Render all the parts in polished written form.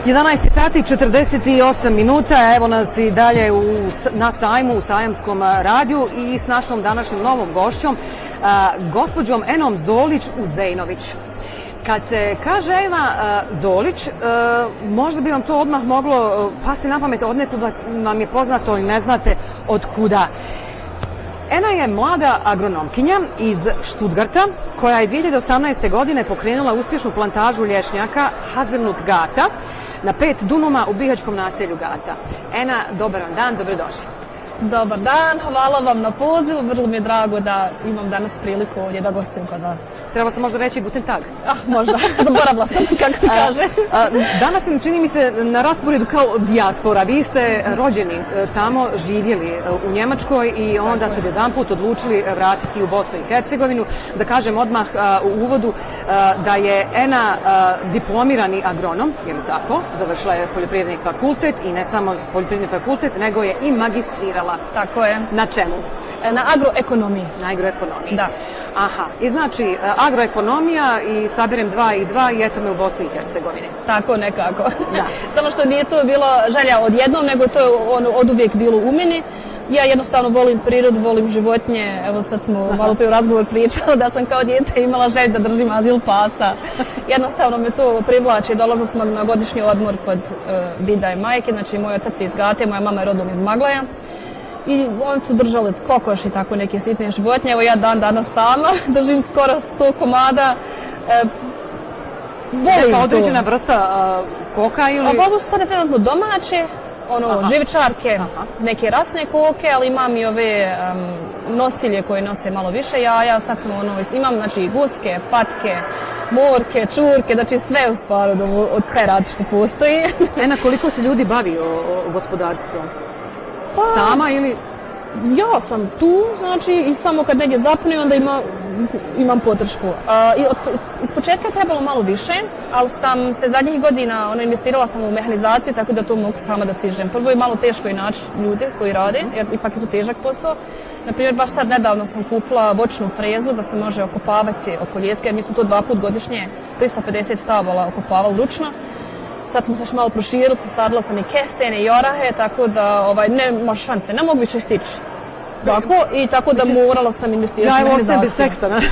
11 sati i 48 minuta, evo nas i dalje na sajmu, u sajamskom radiju i s našom današnjom novom gošćom, gospođom Enom Zolić-Uzejnović. Kad se kaže Ena Zolić, možda bi vam to odmah moglo pasti na pamet, odnekud vam je poznato ili ne znate od kuda. Ena je mlada agronomkinja iz Stuttgarta koja je 2018. godine pokrenula uspješnu plantažu lješnjaka Hazelnut Gata na 5 dunuma u bihaćkom naselju Gata. Ena, dobar vam dan, dobrodošli. Dobar dan, hvala vam na pozivu, vrlo mi je drago da imam danas priliku ovdje da gostim kod vas. Trebalo se možda reći guten tag. Možda, zaboravila sam kako se kaže. Danas čini mi se na rasporedu kao dijaspora. Vi ste rođeni tamo, živjeli u Njemačkoj i onda ste jedanput odlučili vratiti u Bosnu i Hercegovinu. Da kažem odmah u uvodu da je Ena diplomirani agronom, je li tako? Završila je poljoprivredni fakultet i ne samo poljoprivredni fakultet, nego je i magistrirala. Tako je. Na čemu? Na agroekonomiji. Na agroekonomiji. Da. Aha, i znači agroekonomija i sabirem 2 i 2 i eto me u Bosni i Hercegovini. Tako nekako. Da. Samo što nije to bilo želja odjednom, nego to je od uvijek bilo u meni. Ja jednostavno volim prirodu, volim životinje. Evo sad smo malo prije u razgovor pričali da sam kao dijete imala želju da držim azil pasa. Jednostavno me to privlači. Dolazili smo na godišnji odmor kod dida i majke, znači moj otac je iz Gate, moja mama je rodom iz Maglaja. I oni su držali kokoš i tako neke sitne životinje. Evo ja danas sama držim skoro 100 komada. Neka određena vrsta koka ili? Ovo su sada trenutno domaće, živičarke, neke rasne koke, ali imam i ove nosilje koje nose malo više jaja. Sad smo imam znači guske, patke, morke, čurke, znači sve u stvari od kraj što postoji. Ena, koliko se ljudi bavi o gospodarstvom? Sama ili? Ja sam tu, znači, i samo kad negdje zapne, onda imam podršku. Iz početka je trebalo malo više, ali sam se zadnjih godina investirala sam u mehanizaciju, tako da to mogu sama da stižem. Prvo je malo teško i naći ljude koji rade, jer ipak je to težak posao. Naprimjer, baš sad nedavno sam kupila voćnu frezu da se može okopavati oko ljeske, jer mi smo to 2 puta godišnje 350 stabala okopavali ručno. Sad smo se još malo proširili, posadila sam i kestene i orahe, tako da nema šanse, ne mogu više stići. Tako, i tako da morala sam investirati u mehanizaciju. Ja, evo ostaje bez teksta, ne?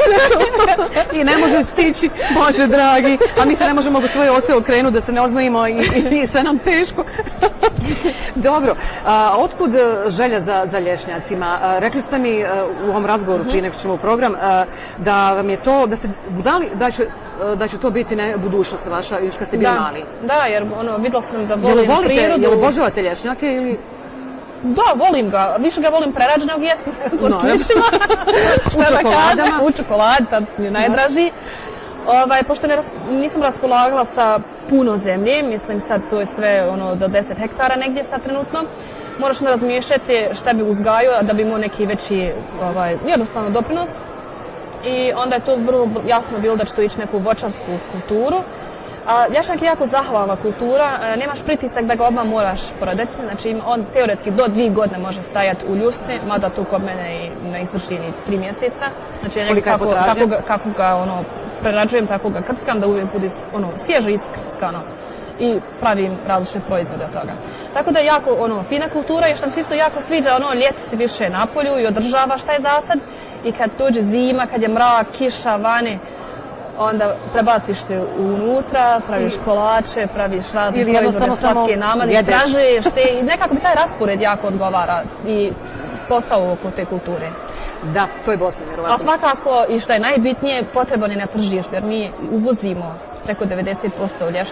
I ne može stići, Bože dragi, a mi se ne možemo u svoje ose okrenuti da se ne oznojimo i sve nam teško. Dobro, otkud želja za lješnjacima? Rekli ste mi u ovom razgovoru prije nego ćemo u program da vam je to, da ste znali da će to biti budućnost vaša još kad ste bili mali. Da, jer vidjela sam da volim prirodu. Jel obožavate lješnjake ili? Da, volim ga. Više ga volim prerađenog jesma s slatkišima. U čokoladi, tad mi je najdraži. Pošto nisam raspolagala sa puno zemlje, mislim sad to je sve do 10 hektara negdje sad trenutno, moraš razmišljati šta bi uzgajao da bi imao neki veći jednostavno doprinos. I onda je to vrlo jasno bilo da će to ići neku voćarsku kulturu. Lješnjak je jako zahvalna kultura, nemaš pritisak da ga odmah moraš prodati, znači on teoretski do 2 godine može stajati u ljusci, mada to kod mene i ne izdrži ni 3 mjeseca. Znači kako ga prerađujem, tako ga krckam da uvijek bude svježe iskrckano i pravim različite proizvode od toga. Tako da je jako fina kultura i što mi se isto jako sviđa, ljeti si više na polju i održavaš taj zasad i kad dođe zima, kad je mrak, kiša, vani, onda prebaciš se unutra, praviš kolače, praviš razne proizvode, slatke namade, istražuješ te i nekako mi taj raspored jako odgovara i posao oko te kulture. Da, to je Bosna, vjerovatno. A svakako, i što je najbitnije, potreban je na tržištu, jer mi uvozimo preko 90%